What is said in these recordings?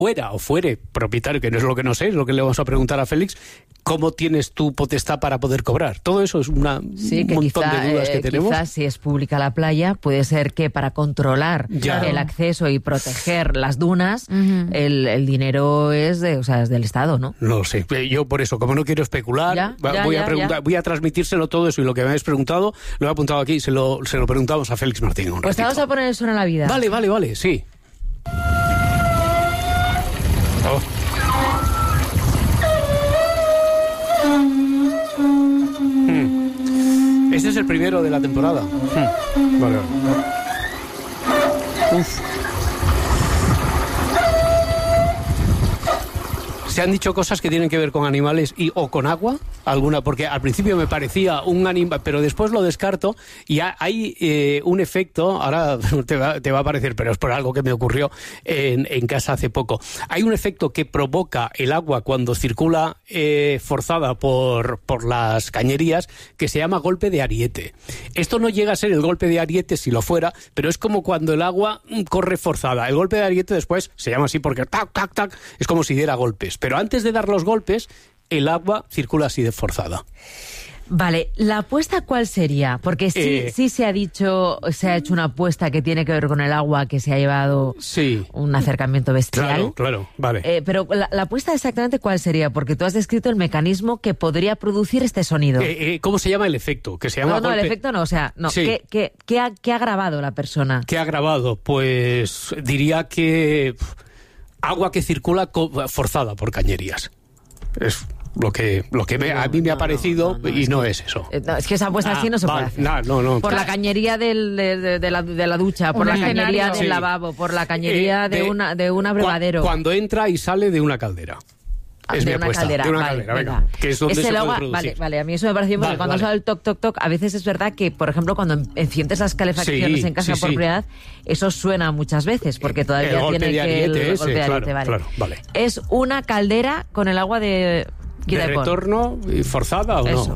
fuera o fuere propietario, que no es lo que no sé, es lo que le vamos a preguntar a Félix, ¿cómo tienes tu potestad para poder cobrar? Todo eso es un montón de dudas que tenemos. Quizás si es pública la playa, puede ser que para controlar el acceso y proteger las dunas, el dinero es del Estado, ¿no? No sé, yo por eso, como no quiero especular, voy a transmitírselo todo eso, y lo que me habéis preguntado, lo he apuntado aquí, se lo preguntamos a Félix Martín. Pues te vamos a poner el Suena la Vida. Vale, sí. Oh. Este es el primero de la temporada. Vale. Uf. ¿Se han dicho cosas que tienen que ver con animales o con agua? ¿Alguna? Porque al principio me parecía un animal, pero después lo descarto, y hay un efecto, ahora te va a parecer, pero es por algo que me ocurrió en casa hace poco. Hay un efecto que provoca el agua cuando circula forzada por las cañerías, que se llama golpe de ariete. Esto no llega a ser el golpe de ariete si lo fuera, pero es como cuando el agua corre forzada. El golpe de ariete después se llama así porque tac, tac, tac, es como si diera golpes. Pero antes de dar los golpes, el agua circula así de forzada. Vale, ¿la apuesta cuál sería? Porque sí se ha hecho una apuesta que tiene que ver con el agua, que se ha llevado un acercamiento bestial. Claro, vale. Pero la apuesta exactamente cuál sería, porque tú has descrito el mecanismo que podría producir este sonido. ¿Cómo se llama el efecto? Que se llama el efecto no, Sí. ¿Qué ha grabado la persona? ¿Qué ha grabado? Pues diría que agua que circula forzada por cañerías. Es lo que a mí me ha parecido, y no es eso. Es que esa apuesta así no se puede hacer. No. Por la cañería de la ducha, por la cañería del lavabo, por la cañería de un abrevadero. Cuando entra y sale de una caldera. Es mi apuesta. De una caldera, venga. Que es donde se puede producir. Vale, a mí eso me parece bien, porque cuando sale el toc, toc, toc, a veces es verdad que, por ejemplo, cuando enciendes las calefacciones en casa por propiedad, eso suena muchas veces, porque todavía tiene que el golpe de ariete, vale. Es una caldera con el agua de retorno y forzada, ¿o eso.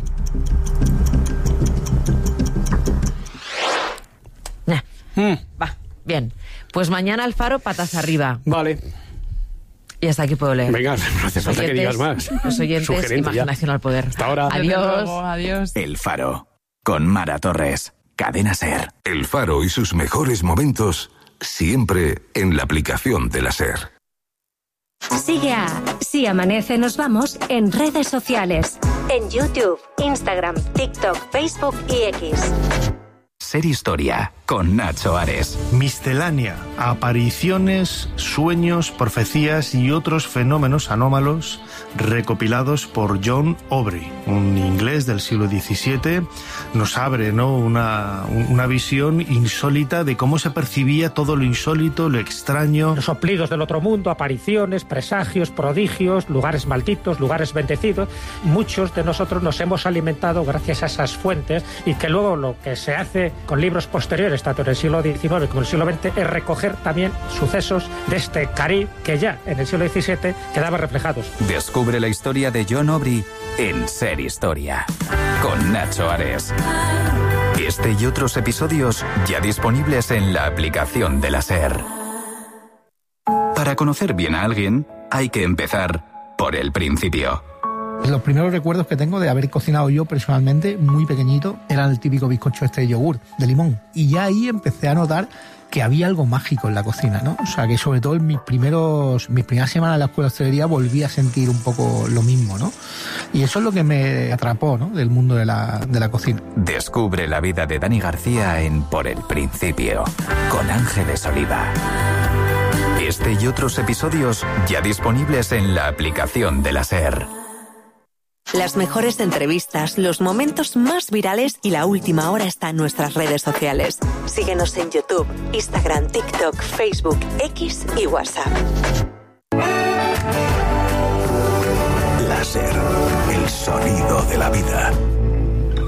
No? Va, bien. Pues mañana al Faro, patas arriba. Vale. Y hasta aquí puedo leer. Venga, no hace falta que digas más. Los oyentes, imaginación al poder. Hasta ahora. Adiós. El Faro, con Mara Torres. Cadena SER. El Faro y sus mejores momentos, siempre en la aplicación de la SER. Sigue a Si Amanece Nos Vamos en redes sociales. En YouTube, Instagram, TikTok, Facebook y X. SER Historia, con Nacho Ares. Miscelánea, apariciones, sueños, profecías y otros fenómenos anómalos recopilados por John Aubrey, un inglés del siglo XVII. Nos abre, ¿no?, una visión insólita de cómo se percibía todo lo insólito, lo extraño. Los soplidos del otro mundo, apariciones, presagios, prodigios, lugares malditos, lugares bendecidos. Muchos de nosotros nos hemos alimentado gracias a esas fuentes, y que luego lo que se hace con libros posteriores, tanto en el siglo XIX como en el siglo XX, es recoger también sucesos de este Caribe que ya en el siglo XVII quedaban reflejados. Descubre la historia de John Aubrey en SER Historia, con Nacho Ares. Este y otros episodios ya disponibles en la aplicación de la SER. Para conocer bien a alguien, hay que empezar por el principio. Los primeros recuerdos que tengo de haber cocinado yo personalmente, muy pequeñito, era el típico bizcocho de yogur, de limón. Y ya ahí empecé a notar que había algo mágico en la cocina, ¿no? O sea, que sobre todo en mis primeras semanas en la escuela de hostelería volví a sentir un poco lo mismo, ¿no? Y eso es lo que me atrapó, ¿no?, del mundo de la cocina. Descubre la vida de Dani García en Por el Principio, con Ángeles Oliva. Este y otros episodios ya disponibles en la aplicación de la SER. Las mejores entrevistas, los momentos más virales y la última hora está en nuestras redes sociales. Síguenos en YouTube, Instagram, TikTok, Facebook, X y WhatsApp. La SER, el sonido de la vida.